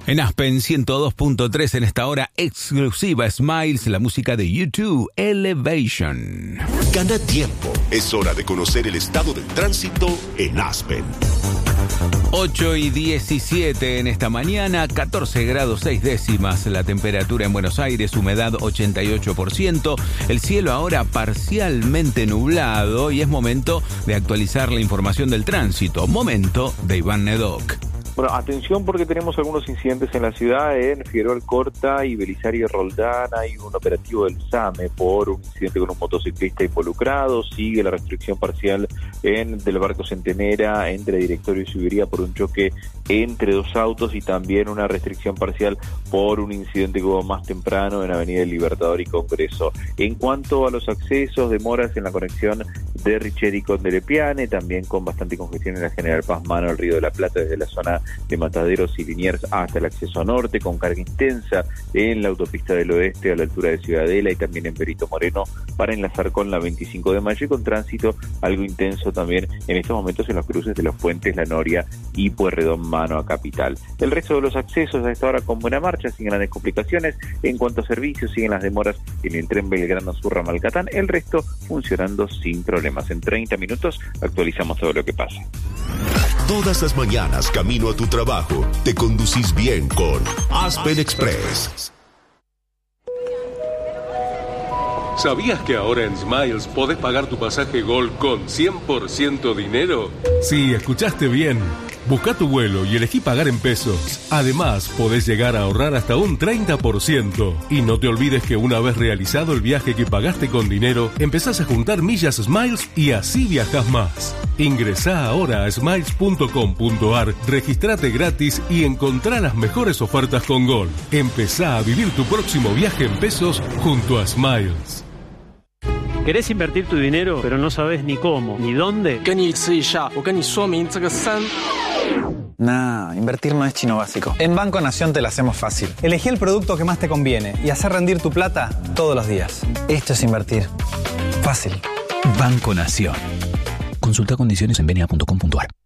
En Aspen 102.3 en esta hora exclusiva Smiles, la música de U2, Elevation. Gana tiempo. Es hora de conocer el estado del tránsito en Aspen. 8:17 en esta mañana, 14 grados 6 décimas la temperatura en Buenos Aires, humedad 88%, el cielo ahora parcialmente nublado y es momento de actualizar la información del tránsito. Momento de Iván Nedoc. Bueno, atención porque tenemos algunos incidentes en la ciudad, en Figueroa Alcorta y Belisario Roldán. Hay un operativo del SAME por un incidente con un motociclista involucrado. Sigue la restricción parcial en del Barco Centenera entre Directorio y Subiría por un choque entre dos autos y también una restricción parcial por un incidente que hubo más temprano en Avenida del Libertador y Congreso. En cuanto a los accesos, demoras en la conexión de Richeri con Delepiane, también con bastante congestión en la General Paz Mano al Río de la Plata desde la zona de Mataderos y Liniers hasta el acceso norte, con carga intensa en la autopista del oeste a la altura de Ciudadela y también en Perito Moreno para enlazar con la 25 de mayo y con tránsito algo intenso también en estos momentos en los cruces de los puentes La Noria y Pueyrredón Mano a Capital. El resto de los accesos a esta hora con buena marcha, siguen las descomplicaciones. En cuanto a servicios, siguen las demoras en el tren Belgrano Sur Ramalcatán, el resto funcionando sin problemas. En 30 minutos actualizamos todo lo que pasa. Todas las mañanas, camino a tu trabajo, te conducís bien con Aspen Express. ¿Sabías que ahora en Smiles podés pagar tu pasaje Gol con 100% dinero? Sí, escuchaste bien. Busca tu vuelo y elegí pagar en pesos. Además, podés llegar a ahorrar hasta un 30%. Y no te olvides que una vez realizado el viaje que pagaste con dinero, empezás a juntar millas Smiles y así viajás más. Ingresá ahora a smiles.com.ar, registrate gratis y encontrá las mejores ofertas con Gol. Empezá a vivir tu próximo viaje en pesos junto a Smiles. ¿Querés invertir tu dinero, pero no sabes ni cómo, ni dónde? Nah, invertir no es chino básico. En Banco Nación te la hacemos fácil. Elegí el producto que más te conviene y hacer rendir tu plata todos los días. Esto es invertir. Fácil. Banco Nación. Consulta condiciones en bna.com.ar.